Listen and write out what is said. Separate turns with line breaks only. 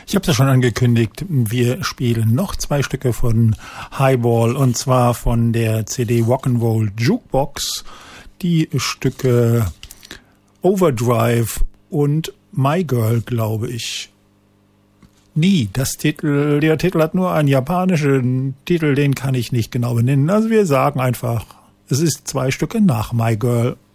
Ich habe es ja schon angekündigt, wir spielen noch 2 Stücke von Highball und zwar von der CD Rock'n'Roll Jukebox, die Stücke Overdrive und My Girl, glaube ich. Der Titel hat nur einen japanischen Titel, den kann ich nicht genau benennen. Also wir sagen einfach, es ist 2 Stücke nach My Girl.